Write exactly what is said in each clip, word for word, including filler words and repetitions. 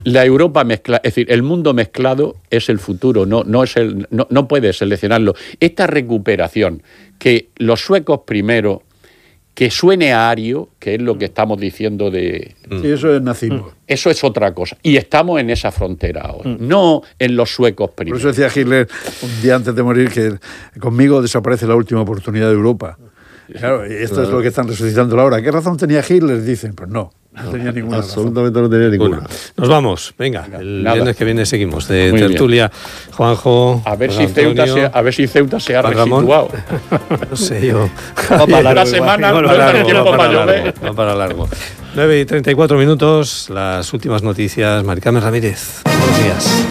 La Europa mezcla, es decir, el mundo mezclado es el futuro, no, no, es el, no, no puedes seleccionarlo. Esta recuperación, que los suecos primero, que suene a ario, que es lo que estamos diciendo de... Sí, eso es nazismo. Eso es otra cosa. Y estamos en esa frontera ahora, mm. no en los suecos primero. Por eso decía Hitler un día antes de morir que conmigo desaparece la última oportunidad de Europa. Claro, y esto claro. es lo que están resucitando ahora. ¿Qué razón tenía Hitler? Dicen, pues no. No tenía ninguna Absolutamente razón. no tenía ninguna. Bueno, nos vamos, venga, venga el nada. viernes que viene seguimos de Muy tertulia. Bien. Juanjo, a ver, si Ceuta se, a ver si Ceuta se ha resituado. No sé yo. Va para largo, la semana no largo, tiempo va para para largo, va para largo. nueve y treinta y cuatro minutos, las últimas noticias. Mari Carmen Ramírez, buenos días.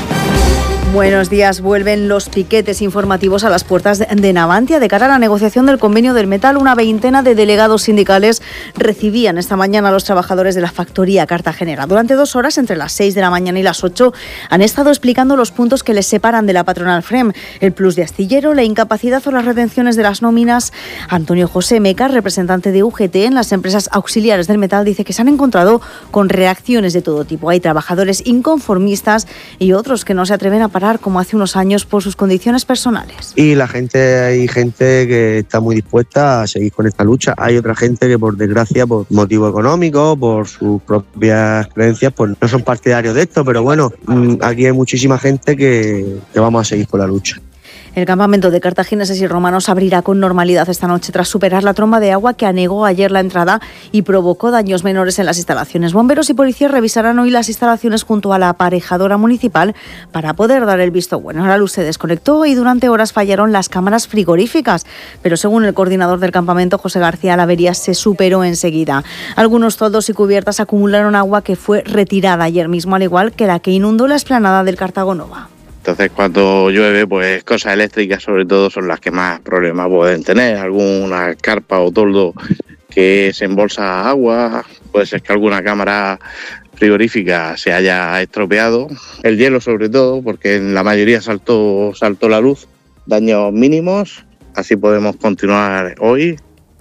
Buenos días. Vuelven los piquetes informativos a las puertas de Navantia. De cara a la negociación del convenio del metal, una veintena de delegados sindicales recibían esta mañana a los trabajadores de la factoría cartagenera. Durante dos horas, entre las seis de la mañana y las ocho, han estado explicando los puntos que les separan de la patronal F R E M, el plus de astillero, la incapacidad o las retenciones de las nóminas. Antonio José Meca, representante de U G T en las empresas auxiliares del metal, dice que se han encontrado con reacciones de todo tipo. Hay trabajadores inconformistas y otros que no se atreven a parar como hace unos años por sus condiciones personales. Y la gente, hay gente que está muy dispuesta a seguir con esta lucha. Hay otra gente que, por desgracia, por motivo económico, por sus propias creencias, pues no son partidarios de esto, pero bueno, aquí hay muchísima gente que, que vamos a seguir con la lucha. El campamento de cartagineses y romanos abrirá con normalidad esta noche tras superar la tromba de agua que anegó ayer la entrada y provocó daños menores en las instalaciones. Bomberos y policías revisarán hoy las instalaciones junto a la aparejadora municipal para poder dar el visto bueno. La luz se desconectó y durante horas fallaron las cámaras frigoríficas, pero según el coordinador del campamento, José García, la avería se superó enseguida. Algunos toldos y cubiertas acumularon agua que fue retirada ayer mismo, al igual que la que inundó la explanada del Cartago Nova. Entonces, cuando llueve, pues cosas eléctricas sobre todo son las que más problemas pueden tener. Alguna carpa o toldo que se embolsa agua, puede ser que alguna cámara frigorífica se haya estropeado. El hielo sobre todo, porque en la mayoría saltó, saltó la luz. Daños mínimos, así podemos continuar hoy.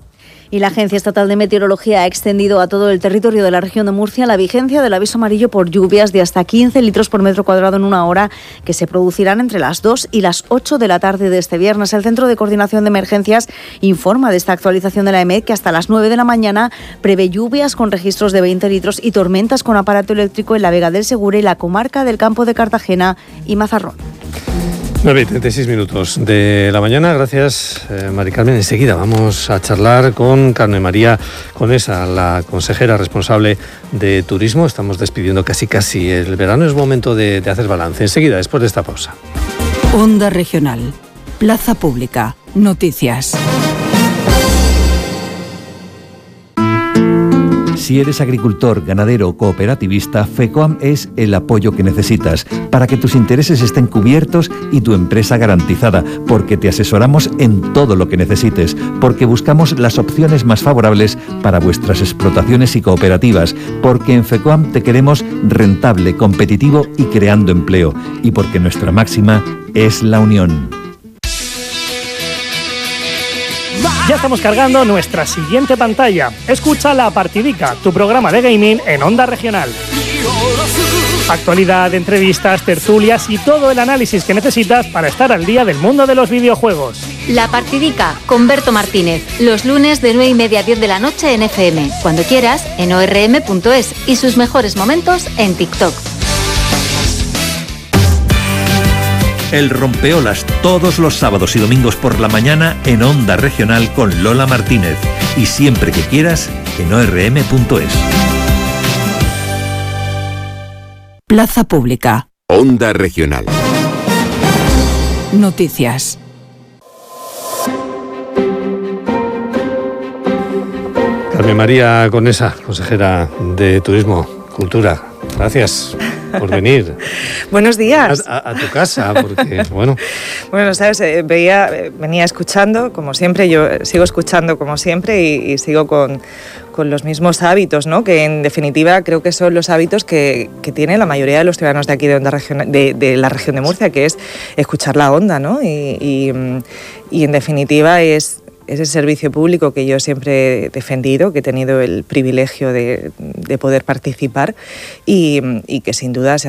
Y la Agencia Estatal de Meteorología ha extendido a todo el territorio de la región de Murcia la vigencia del aviso amarillo por lluvias de hasta quince litros por metro cuadrado en una hora, que se producirán entre las dos y las ocho de la tarde de este viernes. El Centro de Coordinación de Emergencias informa de esta actualización de la E M E D que hasta las nueve de la mañana prevé lluvias con registros de veinte litros y tormentas con aparato eléctrico en la Vega del Segura y la comarca del Campo de Cartagena y Mazarrón. nueve y treinta y seis minutos de la mañana. Gracias, eh, Mari Carmen. Enseguida vamos a charlar con Carmen María Conesa, la consejera responsable de turismo. Estamos despidiendo casi casi el verano. Es momento de, de hacer balance. Enseguida, después de esta pausa. Onda Regional. Plaza Pública. Noticias. Si eres agricultor, ganadero o cooperativista, FECOAM es el apoyo que necesitas para que tus intereses estén cubiertos y tu empresa garantizada, porque te asesoramos en todo lo que necesites, porque buscamos las opciones más favorables para vuestras explotaciones y cooperativas, porque en FECOAM te queremos rentable, competitivo y creando empleo, y porque nuestra máxima es la unión. Ya estamos cargando nuestra siguiente pantalla. Escucha La Partidica, tu programa de gaming en Onda Regional. Actualidad, entrevistas, tertulias y todo el análisis que necesitas para estar al día del mundo de los videojuegos. La Partidica con Berto Martínez, los lunes de nueve y media a diez de la noche en F M. Cuando quieras, en o r m punto es y sus mejores momentos en TikTok. El Rompeolas, todos los sábados y domingos por la mañana en Onda Regional con Lola Martínez. Y siempre que quieras, en o r m punto es. Plaza Pública. Onda Regional. Noticias. Carmen María Conesa, consejera de Turismo, Cultura. Gracias por venir. Buenos días. A, a tu casa, porque, bueno... Bueno, sabes, eh, veía, eh, venía escuchando, como siempre, yo sigo escuchando como siempre y, y sigo con, con los mismos hábitos, ¿no? Que en definitiva creo que son los hábitos que, que tiene la mayoría de los ciudadanos de aquí de, Onda Regional, de, de la región de Murcia, que es escuchar la onda, ¿no? Y, y, y en definitiva es... ese servicio público que yo siempre he defendido, que he tenido el privilegio de, de poder participar y, y que sin duda se